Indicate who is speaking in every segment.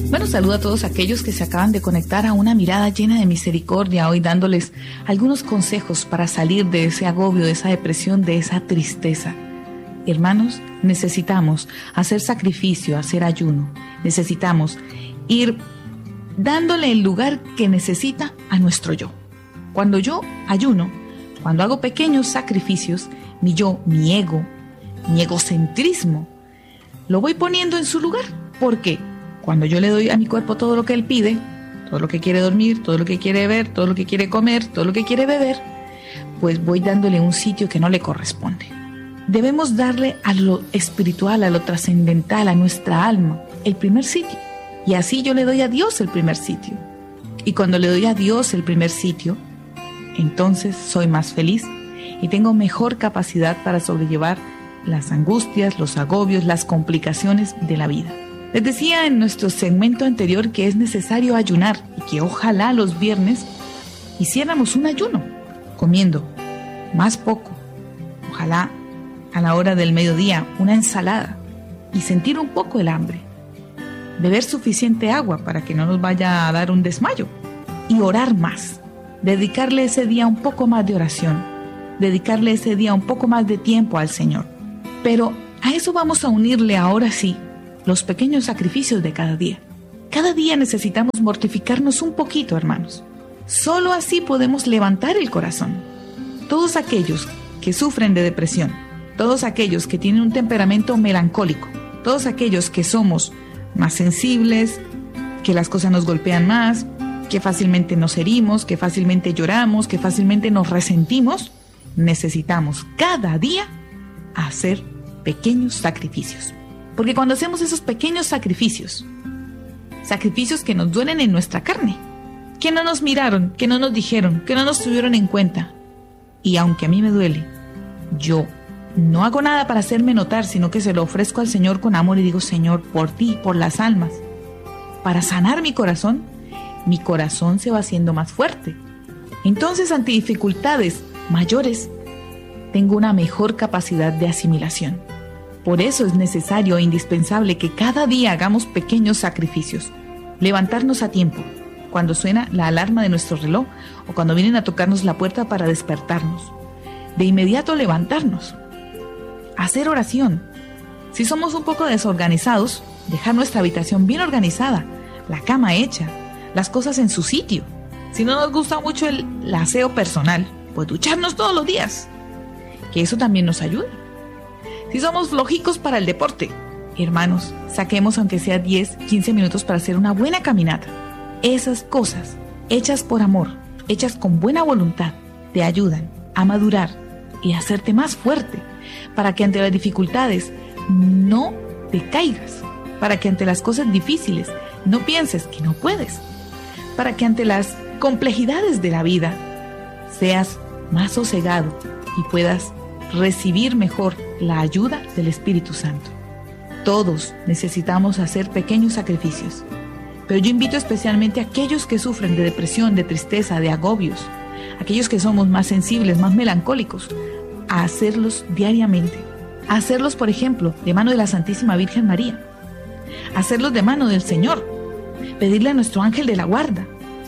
Speaker 1: Bueno, saludo a todos aquellos que se acaban de conectar a una mirada llena de misericordia, hoy dándoles algunos consejos para salir de ese agobio, de esa depresión, de esa tristeza. Hermanos, necesitamos hacer sacrificio, hacer ayuno. Necesitamos ir dándole el lugar que necesita a nuestro yo. Cuando yo ayuno, cuando hago pequeños sacrificios, mi yo, mi ego, mi egocentrismo, lo voy poniendo en su lugar. ¿Por qué? Cuando yo le doy a mi cuerpo todo lo que él pide, todo lo que quiere dormir, todo lo que quiere ver, todo lo que quiere comer, todo lo que quiere beber, pues voy dándole un sitio que no le corresponde. Debemos darle a lo espiritual, a lo trascendental, a nuestra alma, el primer sitio. Y así yo le doy a Dios el primer sitio. Y cuando le doy a Dios el primer sitio, entonces soy más feliz y tengo mejor capacidad para sobrellevar las angustias, los agobios, las complicaciones de la vida. Les decía en nuestro segmento anterior que es necesario ayunar y que ojalá los viernes hiciéramos un ayuno, comiendo más poco, ojalá a la hora del mediodía una ensalada y sentir un poco el hambre, beber suficiente agua para que no nos vaya a dar un desmayo y orar más, dedicarle ese día un poco más de oración, dedicarle ese día un poco más de tiempo al Señor. Pero a eso vamos a unirle ahora sí los pequeños sacrificios de cada día. Cada día necesitamos mortificarnos un poquito, hermanos. Solo así podemos levantar el corazón. Todos aquellos que sufren de depresión, todos aquellos que tienen un temperamento melancólico, todos aquellos que somos más sensibles, que las cosas nos golpean más, que fácilmente nos herimos, que fácilmente lloramos, que fácilmente nos resentimos, necesitamos cada día hacer pequeños sacrificios. Porque cuando hacemos esos pequeños sacrificios, sacrificios que nos duelen en nuestra carne, que no nos miraron, que no nos dijeron, que no nos tuvieron en cuenta, y aunque a mí me duele, yo no hago nada para hacerme notar, sino que se lo ofrezco al Señor con amor y digo: Señor, por ti, por las almas, para sanar mi corazón se va haciendo más fuerte. Entonces, ante dificultades mayores, tengo una mejor capacidad de asimilación. Por eso es necesario e indispensable que cada día hagamos pequeños sacrificios. Levantarnos a tiempo, cuando suena la alarma de nuestro reloj o cuando vienen a tocarnos la puerta para despertarnos. De inmediato levantarnos. Hacer oración. Si somos un poco desorganizados, dejar nuestra habitación bien organizada, la cama hecha, las cosas en su sitio. Si no nos gusta mucho el aseo personal, pues ducharnos todos los días, que eso también nos ayuda. Si somos flojicos para el deporte, hermanos, saquemos aunque sea 10, 15 minutos para hacer una buena caminata. Esas cosas, hechas por amor, hechas con buena voluntad, te ayudan a madurar y a hacerte más fuerte, para que ante las dificultades no te caigas, para que ante las cosas difíciles no pienses que no puedes, para que ante las complejidades de la vida seas más sosegado y puedas recibir mejor la ayuda del Espíritu Santo. Todos necesitamos hacer pequeños sacrificios, pero yo invito especialmente a aquellos que sufren de depresión, de tristeza, de agobios, aquellos que somos más sensibles, más melancólicos, a hacerlos diariamente. A hacerlos, por ejemplo, de mano de la Santísima Virgen María, a hacerlos de mano del Señor, pedirle a nuestro ángel de la guarda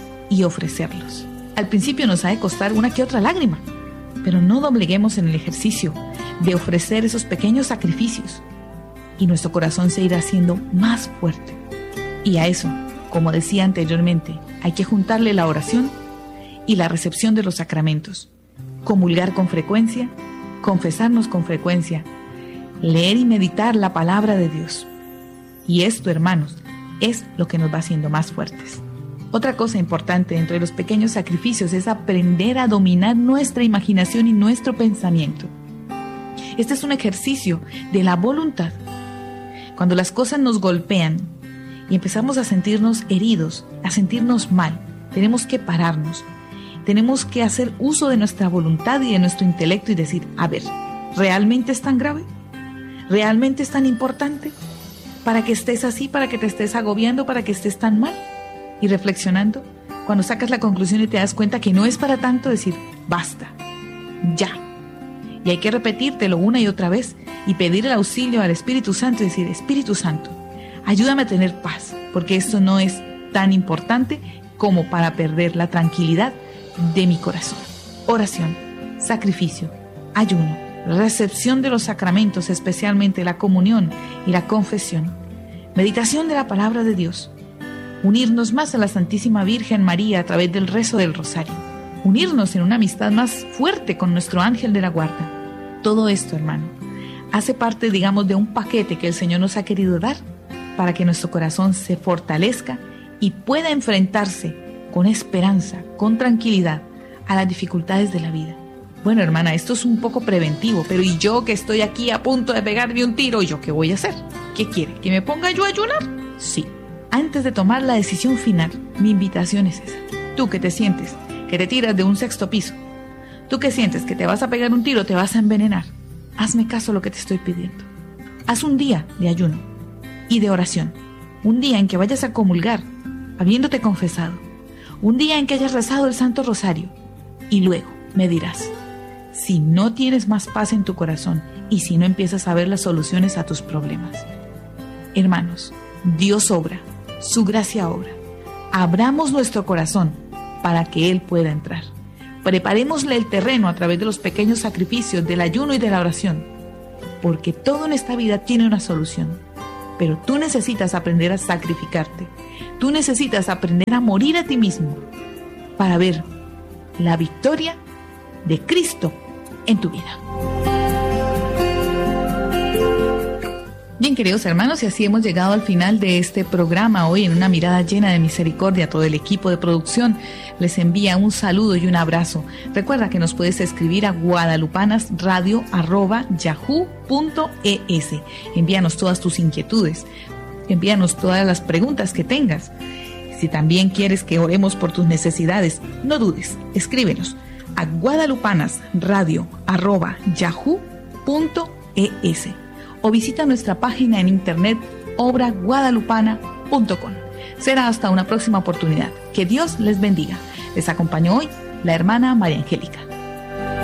Speaker 1: y ofrecerlos. Al principio nos ha de costar una que otra lágrima, pero no dobleguemos en el ejercicio de ofrecer esos pequeños sacrificios y nuestro corazón se irá haciendo más fuerte. Y a eso, como decía anteriormente, hay que juntarle la oración y la recepción de los sacramentos, comulgar con frecuencia, confesarnos con frecuencia, leer y meditar la palabra de Dios. Y esto, hermanos, es lo que nos va haciendo más fuertes. Otra cosa importante dentro de los pequeños sacrificios es aprender a dominar nuestra imaginación y nuestro pensamiento. Este es un ejercicio de la voluntad. Cuando las cosas nos golpean y empezamos a sentirnos heridos, a sentirnos mal, tenemos que pararnos. Tenemos que hacer uso de nuestra voluntad y de nuestro intelecto y decir: a ver, ¿realmente es tan grave? ¿Realmente es tan importante? Para que estés así, para que te estés agobiando, para que estés tan mal. Y reflexionando, cuando sacas la conclusión y te das cuenta que no es para tanto, decir: basta, ya. Y hay que repetírtelo una y otra vez y pedir el auxilio al Espíritu Santo y decir: Espíritu Santo, ayúdame a tener paz, porque esto no es tan importante como para perder la tranquilidad de mi corazón. Oración, sacrificio, ayuno, recepción de los sacramentos, especialmente la comunión y la confesión, meditación de la palabra de Dios, unirnos más a la Santísima Virgen María a través del rezo del rosario, unirnos en una amistad más fuerte con nuestro ángel de la guarda. Todo esto, hermano, hace parte, digamos, de un paquete que el Señor nos ha querido dar para que nuestro corazón se fortalezca y pueda enfrentarse con esperanza, con tranquilidad a las dificultades de la vida. Bueno, hermana, esto es un poco preventivo, pero ¿y yo que estoy aquí a punto de pegarme un tiro? ¿Yo qué voy a hacer? ¿Qué quiere? ¿Que me ponga yo a ayunar? Sí. Antes de tomar la decisión final, mi invitación es esa. Tú que te sientes que te tiras de un 6º piso, tú que sientes que te vas a pegar un tiro, te vas a envenenar, hazme caso a lo que te estoy pidiendo. Haz un día de ayuno y de oración, un día en que vayas a comulgar, habiéndote confesado, un día en que hayas rezado el Santo Rosario, y luego me dirás, si no tienes más paz en tu corazón y si no empiezas a ver las soluciones a tus problemas. Hermanos, Dios obra, su gracia obra. Abramos nuestro corazón para que Él pueda entrar. Preparémosle el terreno a través de los pequeños sacrificios, del ayuno y de la oración, porque todo en esta vida tiene una solución. Pero tú necesitas aprender a sacrificarte. Tú necesitas aprender a morir a ti mismo para ver la victoria de Cristo en tu vida. Bien, queridos hermanos, y así hemos llegado al final de este programa hoy en una mirada llena de misericordia. Todo el equipo de producción les envía un saludo y un abrazo. Recuerda que nos puedes escribir a guadalupanasradio@yahoo.es. Envíanos todas tus inquietudes, envíanos todas las preguntas que tengas. Si también quieres que oremos por tus necesidades, no dudes, escríbenos a guadalupanasradio@yahoo.es. o visita nuestra página en internet obraguadalupana.com. Será hasta una próxima oportunidad. Que Dios les bendiga. Les acompañó hoy la hermana María Angélica.